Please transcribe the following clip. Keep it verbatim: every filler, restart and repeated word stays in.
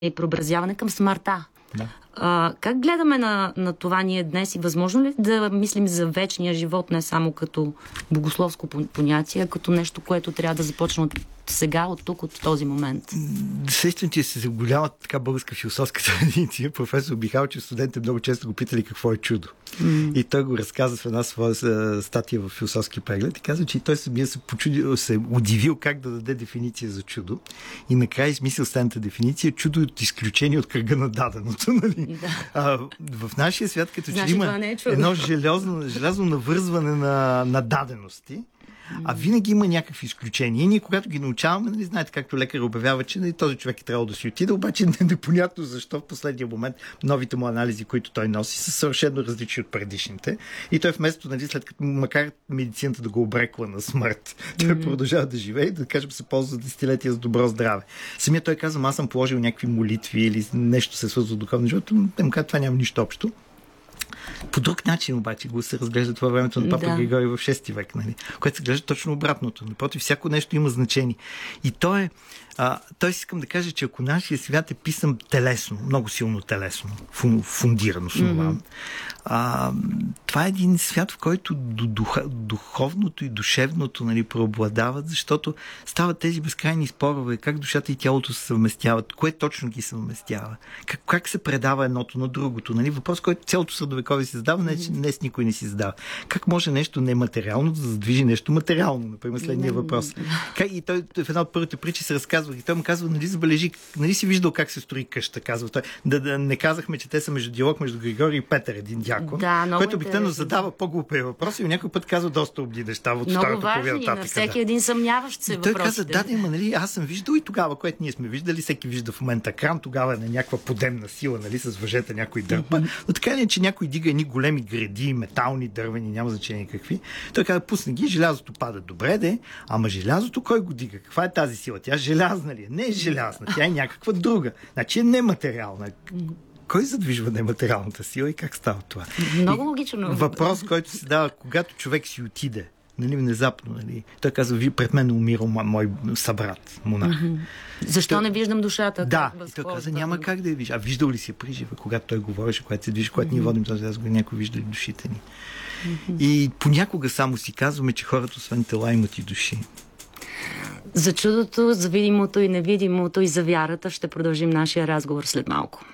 и преобразяване към смъртта. Да. А, как гледаме на, на това ние днес и възможно ли да мислим за вечния живот не само като богословско понятие, а като нещо, което трябва да започне от сега, от тук, от този момент? Сещам, че се голяма така българска философска традиция. Професор Михалчев, студентите много често го питали какво е чудо. Mm. И той го разказа в една своя статия в философски преглед и казва, че той самия се почудил, се удивил как да даде дефиниция за чудо. И накрая измислил следната дефиниция: чудо е от изключение от кръга на даденото. Нали? Да. А, в нашия свят, като значи, че има е едно желязно, желязно навързване на, на дадености, а винаги има някакви изключения. И ние, когато ги научаваме, нали, знаете, както лекар обявява, че нали, този човек е трябвало да си отиде, обаче не е непонятно защо в последния момент новите му анализи, които той носи, са съвършено различни от предишните. И той вместо, нали, след като макар медицината да го обрекла на смърт, той mm-hmm. продължава да живее и да кажем се ползва за десетилетия за добро здраве. Самия той казва: аз съм положил някакви молитви или нещо се свързва с духовно живота, но те му казват, това няма нищо общо. По друг начин обаче го се разглежда това времето на папа да. Григорий в шести век, нали? Което се глежда точно обратното. Напротив, всяко нещо има значение. И то е, а, той си искам да кажа, че ако нашия свят е писан телесно, много силно телесно, фундирано с това, mm-hmm. а, това е един свят, в който духа, духовното и душевното, нали, преобладават, защото стават тези безкрайни спорове, как душата и тялото се съвместяват, кое точно ги съвместява, как, как се предава едното на другото, нали? Въпрос, който цялото средновековие се задава, днес, днес никой не си задава. Как може нещо нематериално да задвижи нещо материално? Например, следния въпрос. Как, и той в една от първите притчи се разказва, и той му казва, нали, забележи, нали си виждал как се строи къща, казва той. Да, да не казахме, че те са между диалог между Григорий и Петър, един дякон, да, който обикновено задава по-глупи въпроси и някой път казва доста обди неща от много старото важни поведатика. На всеки да. Един съмняващ се той въпросите. Той каза, да, да, нали, аз съм виждал и тогава, което ние сме виждали, всеки вижда в момента кран, тогава е на някаква подемна сила, нали, с въжета някой дърпа. Mm-hmm. Но така не, че някой дига едни големи гради, метални, дървени, няма значение какви. Той каза, пусне ги, желязото пада добре, де, ама желязото кой го дига? Каква е тази сила? Тя желязна ли е? Не е желязна, тя е някаква друга. Значи е нематериална. Кой задвижва нематериалната сила и как става това? Много логично. Въпрос, който се дава, когато човек си отиде, нали, внезапно, нали, той казва, ви пред мен умирал мой събрат, монах. Mm-hmm. Защо той... не виждам душата? Да, и той каза, няма как да я вижда. А виждал ли си я прижива, когато той говореше, когато се движи, когато mm-hmm. ние водим този разговор, някой вижда ли душите ни. Mm-hmm. И понякога само си казваме, че хората освен тела имат и души. За чудото, за видимото и невидимото и за вярата ще продължим нашия разговор след малко.